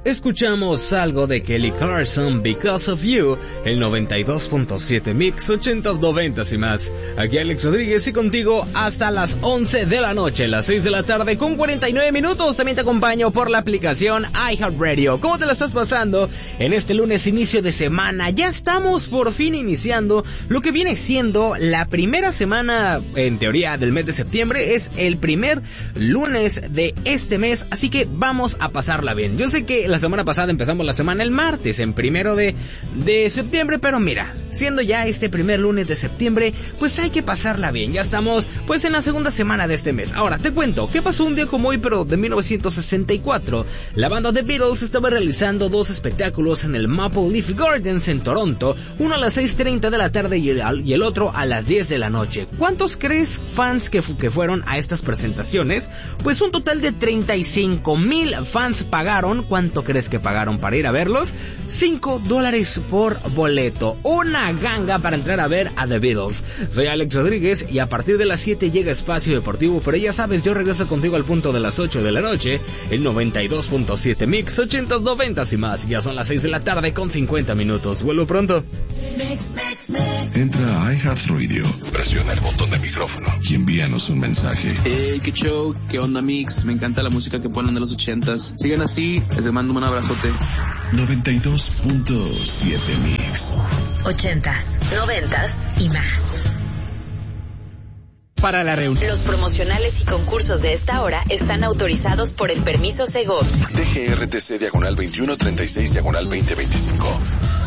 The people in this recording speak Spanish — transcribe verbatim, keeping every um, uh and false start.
escuchamos algo de Kelly Clarkson, Because of You, el noventa y dos punto siete Mix, ochentas, noventas y más. Aquí Alex Rodríguez y contigo hasta las once de la noche, las seis de la tarde con cuarenta y nueve minutos. También te acompaño por la aplicación iHeartRadio. ¿Cómo te la estás pasando en este lunes inicio de semana? Ya estamos por fin iniciando lo que viene siendo la primera semana, en teoría, del mes de septiembre. Es el primer lunes de este mes, así que vamos a pasarla bien. Yo sé que la semana pasada empezamos la semana el martes, en primero de, de septiembre, pero mira, siendo ya este primer lunes de septiembre, pues hay que pasarla bien. Ya estamos pues en la segunda semana de este mes. Ahora te cuento, ¿qué pasó un día como hoy pero de mil novecientos sesenta y cuatro? La banda The Beatles estaba realizando dos espectáculos en el Maple Leaf Gardens en Toronto, uno a las seis treinta de la tarde y el, y el otro a las diez de la noche. ¿Cuántos crees fans que, fu- que fueron a estas presentaciones? Pues un total de treinta y cinco mil fans pagaron. ¿Cuánto crees que pagaron para ir a verlos? cinco dólares por boleto. Una ganga para entrar a ver a The Beatles. Soy Alex Rodríguez y a partir de las siete llega Espacio Deportivo, pero ya sabes, yo regreso contigo al punto de las ocho de la noche, el noventa y dos punto siete Mix, ochentas, noventas y más. Ya son las seis de la tarde con cincuenta minutos. Vuelvo pronto. Entra a iHeartRadio, presiona el botón de micrófono y envíanos un mensaje. Hey, qué show, qué onda Mix, me encanta la música que ponen de los ochentas. Sigan así, les mando un abrazote. noventa y dos punto siete Mix. Ochentas, noventas y más. Para la reunión. Los promocionales y concursos de esta hora están autorizados por el permiso Segov. D G R T C diagonal veintiuno treinta y seis diagonal veinte veinticinco.